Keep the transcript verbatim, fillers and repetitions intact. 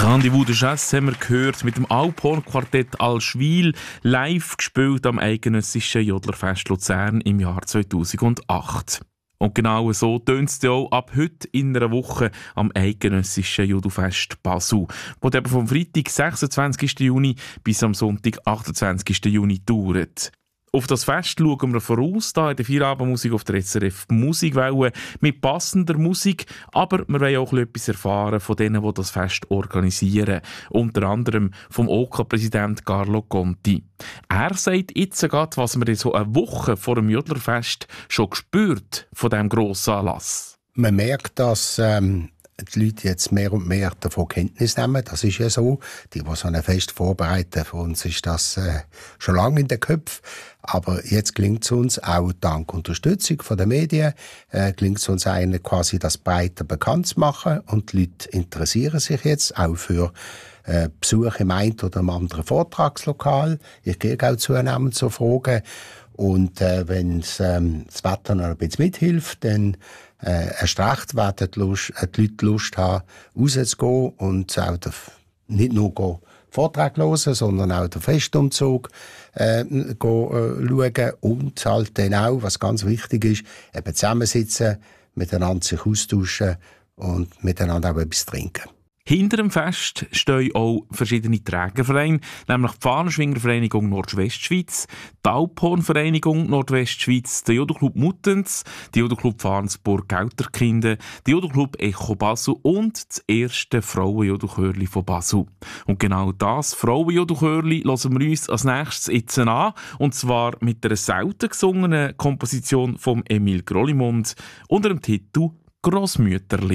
Rendezvous de Chasse haben wir gehört mit dem Alphorn-Quartett Allschwil, live gespielt am eidgenössischen Jodlerfest Luzern im Jahr zweitausendacht. Und genau so tönt es auch ab heute in einer Woche am eidgenössischen Jodelfest Basel, das eben vom Freitag, sechsundzwanzigsten Juni bis am Sonntag, achtundzwanzigsten Juni dauert. Auf das Fest schauen wir voraus, hier in der Feierabendmusik auf der S R F Musikwelle mit passender Musik, aber wir wollen auch etwas erfahren von denen, die das Fest organisieren, unter anderem vom O K A-Präsident Carlo Conti. Er sagt jetzt gerade, was man in so eine Woche vor dem Jodlerfest schon spürt von diesem grossen Anlass. Man merkt, dass ähm, die Leute jetzt mehr und mehr davon Kenntnis nehmen. Das ist ja so. Die, die so ein Fest vorbereiten, für uns ist das äh, schon lange in den Köpfen. Aber jetzt gelingt es uns, auch dank Unterstützung von den Medien, äh, gelingt es uns eigentlich quasi, das breiter bekannt zu machen. Und die Leute interessieren sich jetzt auch für äh, Besuche im einen oder im anderen Vortragslokal. Ich gehe auch zunehmend zu Fragen. Und äh, wenn ähm, das Wetter noch ein bisschen mithilft, dann äh, erst recht werden die, Lust, äh, die Leute Lust haben, rauszugehen und auch der, nicht nur gehen, Vortrag hören, sondern auch den Festumzug äh, gehen, äh, schauen und halt dann auch, was ganz wichtig ist, eben zusammensitzen, miteinander sich austauschen und miteinander auch etwas trinken. Hinter dem Fest stehen auch verschiedene Trägervereine, nämlich die Fahnenschwingervereinigung Nordwestschweiz, die Alphorn-Vereinigung Nordwestschweiz, der Jodelclub Muttenz, die Jodelclub Fahnsburg-Gelterkinden, der Jodelclub Echo Basel und das erste Frauenjodelchörli von Basel. Und genau das Frauenjodelchörli hören wir uns als nächstes jetzt an, und zwar mit einer selten gesungenen Komposition von Emil Grollimund unter dem Titel «Grossmütterli».